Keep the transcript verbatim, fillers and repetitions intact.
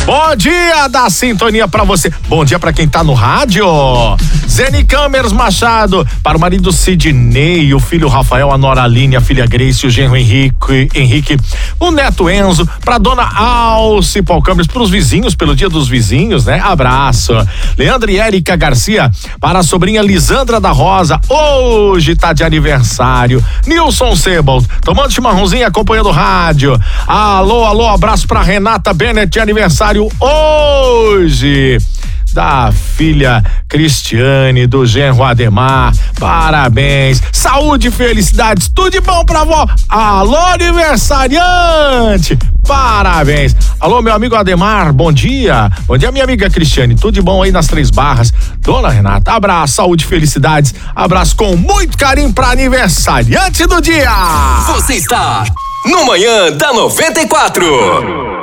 Bom dia da sintonia pra você. Bom dia pra quem tá no rádio. Zeni Câmeras Machado, para o marido Sidney, o filho Rafael, a nora Aline, a filha Grace, o genro Henrique, Henrique, o neto Enzo, pra dona Alce Paul Câmeras, pros vizinhos, pelo dia dos vizinhos, né? Abraço. Leandro e Érica Garcia, para a sobrinha Lisandra da Rosa, hoje tá de aniversário. Nilson Sebald, tomando chimarrãozinho, acompanhando o rádio. Alô, alô, abraço pra Renata Bennett, de aniversário hoje. Da filha Cristiane, do genro Ademar, parabéns, saúde e felicidades, tudo de bom pra vó. Alô, aniversariante, parabéns. Alô, meu amigo Ademar, bom dia. Bom dia, minha amiga Cristiane, tudo de bom aí nas Três Barras. Dona Renata, abraço, saúde e felicidades, abraço com muito carinho pra aniversariante do dia. Você está no Manhã da noventa e quatro.